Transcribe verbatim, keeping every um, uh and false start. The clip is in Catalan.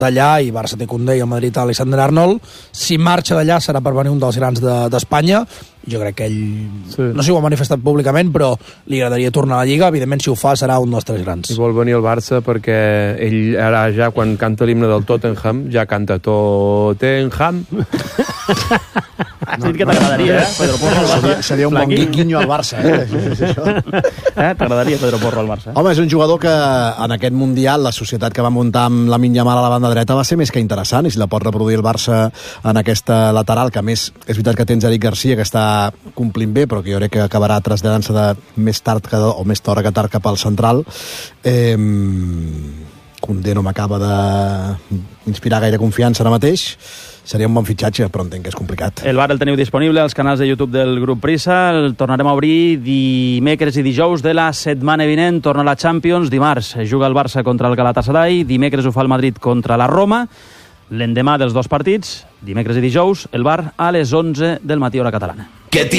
d'allà, i Barça té Koundé i el Madrid Alexander Arnold. Si marxa d'allà serà per venir un dels grans d'Espanya. Jo crec que ell, sí. no sé si ho ha manifestat públicament, però li agradaria tornar a la Lliga. Evidentment, si ho fa, serà un dels tres grans. I vol venir al Barça perquè ell ara ja, quan canta l'himne del Tottenham, ja canta Tottenham. Has dit que t'agradaria, eh? Pedro Porro al Barça. Seria, seria un bon guinyo al Barça, eh? eh? T'agradaria Pedro Porro al Barça? Home, és un jugador que en aquest Mundial, la societat que va muntar amb Lamine Yamal a la banda dreta va ser més que interessant, i si la pot reproduir el Barça en aquesta lateral, que a més és veritat que tens Eric Garcia, que està complint bé, però que jo crec que acabarà traslladant-se de més tard que, o més d'hora que tard cap al central. Eh, Koundé no m'acaba d'inspirar gaire confiança ara mateix. Seria un bon fitxatge, però entenc que és complicat. El bar el teniu disponible als canals de YouTube del grup Prisa. El tornarem a obrir dimecres i dijous de la setmana vinent. Torna la Champions. Dimarts juga el Barça contra el Galatasaray. Dimecres ho fa el Madrid contra la Roma. L'endemà dels dos partits, dimecres i dijous, el bar a les onze del matí hora catalana. Que